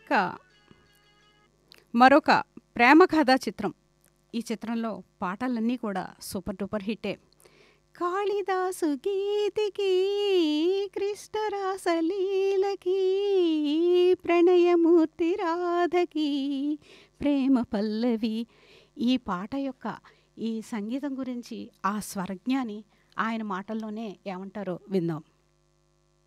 ఇక మరొక ప్రేమ కథా చిత్రం. ఈ చిత్రంలో పాటలన్నీ కూడా సూపర్ డూపర్ హిట్టే. కాళిదాసు గీతికి కృష్ణరాసలీలకి ప్రణయమూర్తి రాధకి ప్రేమ పల్లవి. ఈ పాట యొక్క ఈ సంగీతం గురించి ఆ స్వరజ్ఞాని ఆయన మాటల్లోనే ఏమంటారో విందాం.